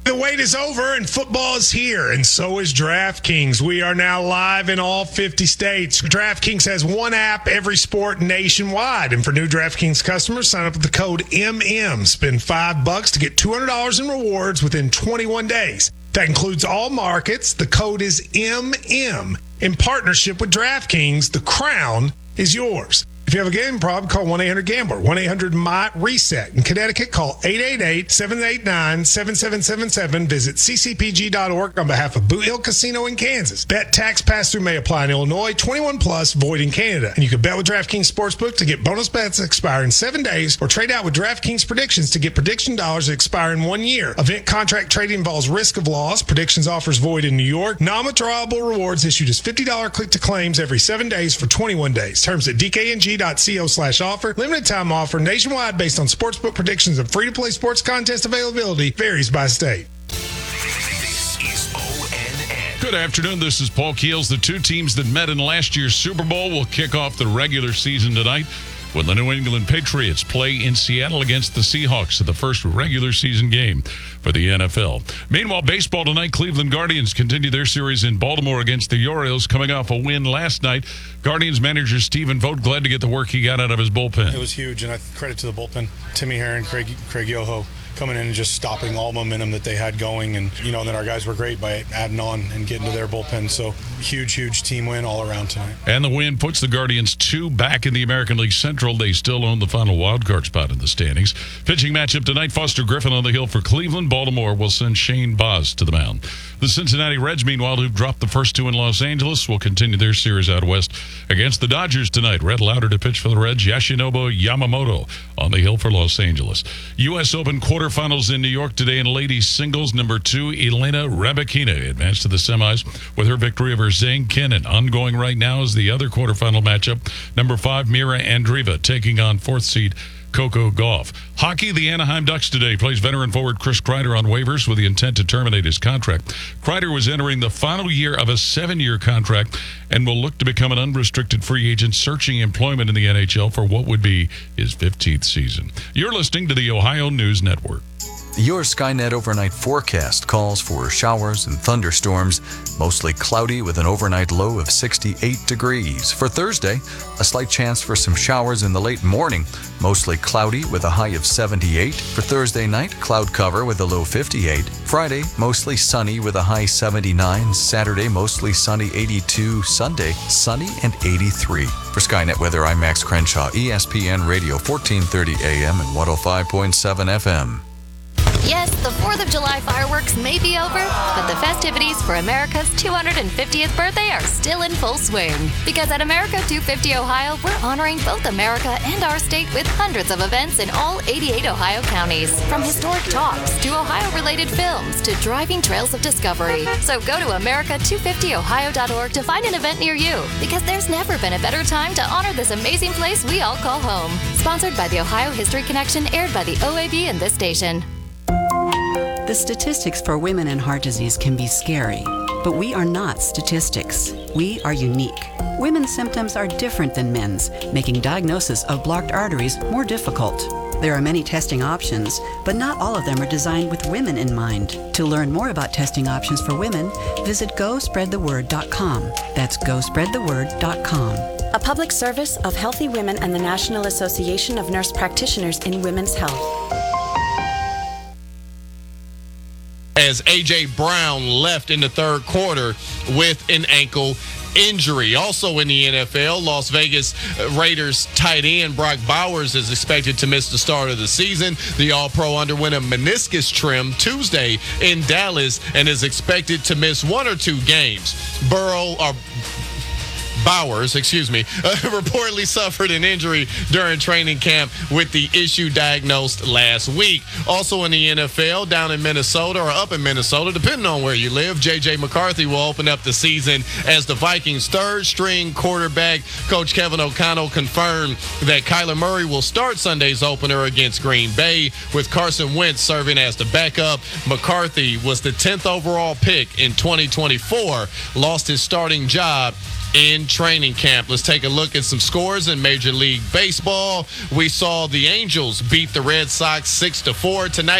The wait is over and football is here, and so is DraftKings. We are now live in all 50 states. DraftKings has one app, every sport nationwide. And for new DraftKings customers, sign up with the code MM. Spend $5 to get $200 in rewards within 21 days. That includes all markets. The code is MM. In partnership with DraftKings, the crown is yours. If you have a gambling problem, call 1-800-GAMBLER, 1-800-MY-RESET. In Connecticut, call 888-789-7777. Visit ccpg.org on behalf of Boot Hill Casino in Kansas. Bet tax pass-through may apply in Illinois, 21 plus, void in Canada. And you can bet with DraftKings Sportsbook to get bonus bets that expire in 7 days, or trade out with DraftKings Predictions to get prediction dollars that expire in 1 year. Event contract trading involves risk of loss. Predictions offers void in New York. Non-withdrawable rewards issued as $50 click-to-claims every 7 days for 21 days. Terms at DKNG.co/offer. Limited time offer nationwide based on sportsbook predictions and free-to-play sports contest availability varies by state. This is ONN. Good afternoon. This is Paul Keels. The two teams that met in last year's Super Bowl will kick off the regular season tonight when the New England Patriots play in Seattle against the Seahawks at the first regular season game for the NFL. Meanwhile, baseball tonight, Cleveland Guardians continue their series in Baltimore against the Orioles, coming off a win last night. Guardians manager Stephen Vogt glad to get the work he got out of his bullpen. It was huge, and I credit to the bullpen. Timmy Herron, Craig Yoho, coming in and just stopping all momentum that they had going. And, then our guys were great by adding on and getting to their bullpen. So huge team win all around tonight. And the win puts the Guardians 2 back in the American League Central. They still own the final wildcard spot in the standings. Pitching matchup tonight, Foster Griffin on the hill for Cleveland. Baltimore will send Shane Baz to the mound. The Cincinnati Reds, meanwhile, who've dropped the first 2 in Los Angeles, will continue their series out west against the Dodgers tonight. Red Lauder to pitch for the Reds. Yoshinobu Yamamoto on the hill for Los Angeles. U.S. Open quarterfinals in New York today in ladies singles. Number 2, Elena Rybakina advanced to the semis with her victory over Zhang Qian. Ongoing right now is the other quarterfinal matchup. Number 5, Mira Andreeva taking on 4th seed Coco Gauff. Hockey, the Anaheim Ducks today plays veteran forward Chris Kreider on waivers with the intent to terminate his contract. Kreider was entering the final year of a 7-year contract and will look to become an unrestricted free agent searching employment in the NHL for what would be his 15th season. You're listening to the Ohio News Network. Your Skynet overnight forecast calls for showers and thunderstorms, mostly cloudy with an overnight low of 68 degrees. For Thursday, a slight chance for some showers in the late morning, mostly cloudy with a high of 78. For Thursday night, cloud cover with a low 58. Friday, mostly sunny with a high 79. Saturday, mostly sunny 82. Sunday, sunny and 83. For Skynet Weather, I'm Max Crenshaw, ESPN Radio, 1430 AM and 105.7 FM. Yes, the 4th of July fireworks may be over, but the festivities for America's 250th birthday are still in full swing. Because at America 250 Ohio, we're honoring both America and our state with hundreds of events in all 88 Ohio counties. From historic talks to Ohio-related films to driving trails of discovery. So go to America250Ohio.org to find an event near you. Because there's never been a better time to honor this amazing place we all call home. Sponsored by the Ohio History Connection, aired by the OAB and this station. The statistics for women and heart disease can be scary, but we are not statistics. We are unique. Women's symptoms are different than men's, making diagnosis of blocked arteries more difficult. There are many testing options, but not all of them are designed with women in mind. To learn more about testing options for women, visit GoSpreadTheWord.com. That's GoSpreadTheWord.com. A public service of Healthy Women and the National Association of Nurse Practitioners in Women's Health. As A.J. Brown left in the third quarter with an ankle injury. Also in the NFL, Las Vegas Raiders tight end Brock Bowers is expected to miss the start of the season. The All-Pro underwent a meniscus trim Tuesday in Dallas and is expected to miss 1 or 2 games. Bowers, reportedly suffered an injury during training camp with the issue diagnosed last week. Also in the NFL, down in Minnesota or up in Minnesota, depending on where you live, J.J. McCarthy will open up the season as the Vikings' third-string quarterback. Coach Kevin O'Connell confirmed that Kyler Murray will start Sunday's opener against Green Bay, with Carson Wentz serving as the backup. McCarthy was the 10th overall pick in 2024, lost his starting job in training camp. Let's take a look at some scores in Major League Baseball. We saw the Angels beat the Red Sox 6-4 tonight.